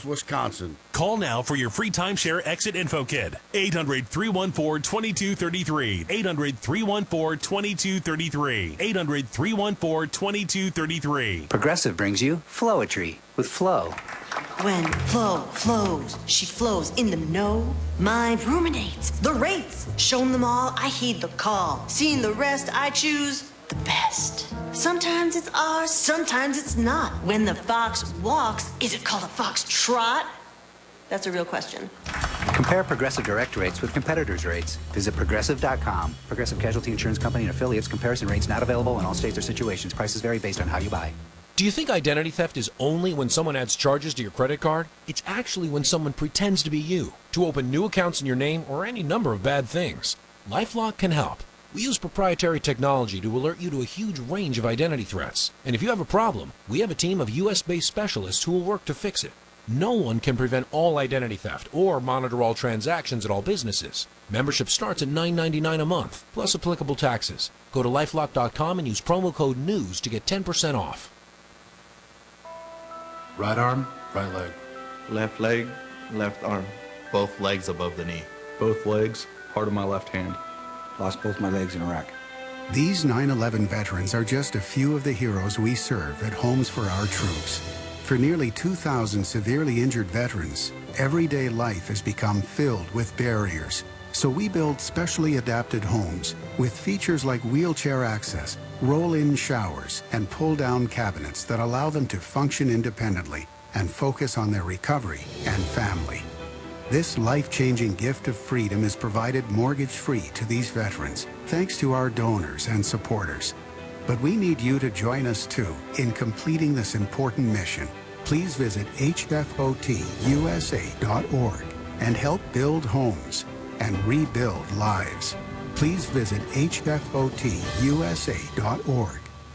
Falls, Wisconsin. Call now for your free timeshare exit info kit. 800-314-2233. 800-314-2233. 800-314-2233. Progressive brings you Flowetry with Flow. When Flo flows, she flows in the know. Mind ruminates the rates. Shown them all, I heed the call. Seeing the rest, I choose the best. Sometimes it's ours, sometimes it's not. When the fox walks, is it called a fox trot? That's a real question. Compare Progressive direct rates with competitors' rates. Visit Progressive.com. Progressive Casualty Insurance Company and affiliates. Comparison rates not available in all states or situations. Prices vary based on how you buy. Do you think identity theft is only when someone adds charges to your credit card? It's actually when someone pretends to be you to open new accounts in your name or any number of bad things. LifeLock can help. We use proprietary technology to alert you to a huge range of identity threats. And if you have a problem, we have a team of U.S.-based specialists who will work to fix it. No one can prevent all identity theft or monitor all transactions at all businesses. Membership starts at $9.99 a month, plus applicable taxes. Go to LifeLock.com and use promo code NEWS to get 10% off. Right arm, right leg. Left leg, left arm. Both legs above the knee. Both legs, part of my left hand. Lost both my legs in Iraq. These 9/11 veterans are just a few of the heroes we serve at Homes for Our Troops. For nearly 2,000 severely injured veterans, everyday life has become filled with barriers. So we build specially adapted homes with features like wheelchair access, roll-in showers, and pull-down cabinets that allow them to function independently and focus on their recovery and family. This life-changing gift of freedom is provided mortgage-free to these veterans, thanks to our donors and supporters. But we need you to join us, too, in completing this important mission. Please visit hfotusa.org and help build homes and rebuild lives. Please visit hfotusa.org.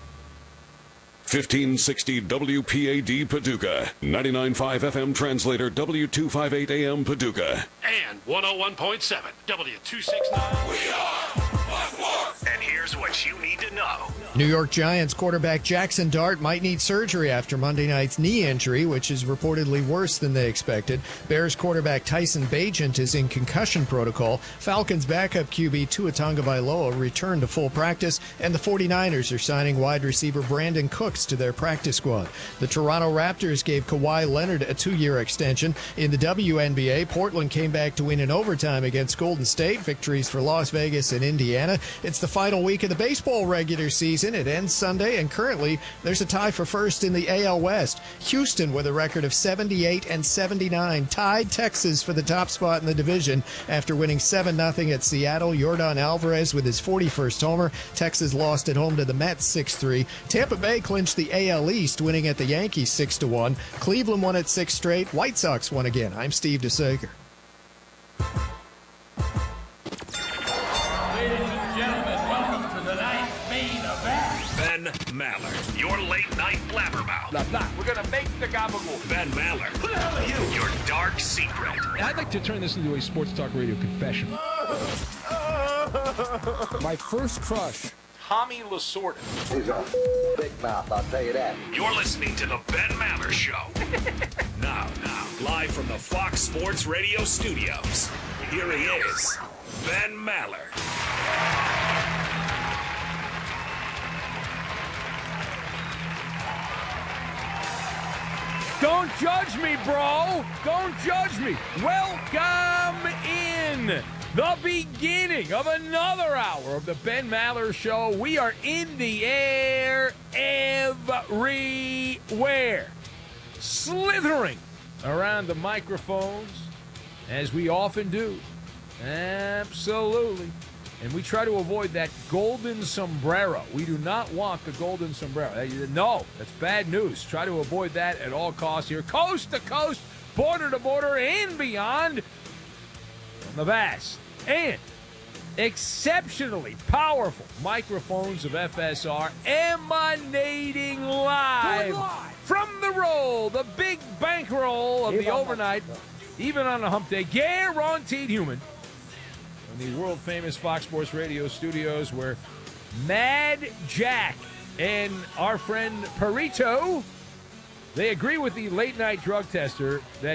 1560 WPAD Paducah, 99.5 FM translator W258 AM Paducah. And 101.7 W269. We are Buckworth. And here's what you need to know. New York Giants quarterback Jackson Dart might need surgery after Monday night's knee injury, which is reportedly worse than they expected. Bears quarterback Tyson Bagent is in concussion protocol. Falcons backup QB Tua Tagovailoa returned to full practice, and the 49ers are signing wide receiver Brandon Cooks to their practice squad. The Toronto Raptors gave Kawhi Leonard a 2-year extension. In the WNBA, Portland came back to win in overtime against Golden State. Victories for Las Vegas and Indiana. It's the final week of the baseball regular season. It ends Sunday, and currently there's a tie for first in the AL West. Houston, with a record of 78-79, tied Texas for the top spot in the division after winning 7-0 at Seattle. Yordan Alvarez with his 41st homer. Texas lost at home to the Mets 6-3. Tampa Bay clinched the AL East, winning at the Yankees 6-1. Cleveland won at 6 straight. White Sox won again. I'm Steve DeSager. Ben Maller, your late-night blabbermouth. Blah, blah. We're going to make the gabagool. Ben Maller. Who the hell are you? Your dark secret. I'd like to turn this into a sports talk radio confession. My first crush. Tommy Lasorda. He's a big mouth, I'll tell you that. You're listening to the Ben Maller Show. Now, live from the Fox Sports Radio studios, here he is, Ben Maller. Don't judge me, bro. Don't judge me. Welcome in the beginning of another hour of the Ben Maller Show. We are in the air everywhere, slithering around the microphones, as we often do. Absolutely. And we try to avoid that golden sombrero. We do not want the golden sombrero. No, that's bad news. Try to avoid that at all costs here. Coast to coast, border to border, and beyond. From the vast and exceptionally powerful microphones of FSR, emanating live from the roll, the big bankroll of the overnight, even on a hump day, guaranteed human. The world-famous Fox Sports Radio studios, where Mad Jack and our friend Perito, they agree with the late-night drug tester that